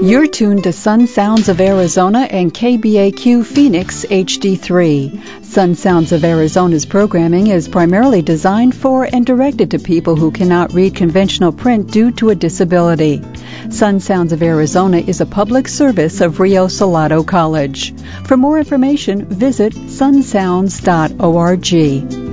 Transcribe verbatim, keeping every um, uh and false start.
You're tuned to Sun Sounds of Arizona and K B A Q Phoenix H D three. Sun Sounds of Arizona's programming is primarily designed for and directed to people who cannot read conventional print due to a disability. Sun Sounds of Arizona is a public service of Rio Salado College. For more information, visit sun sounds dot org.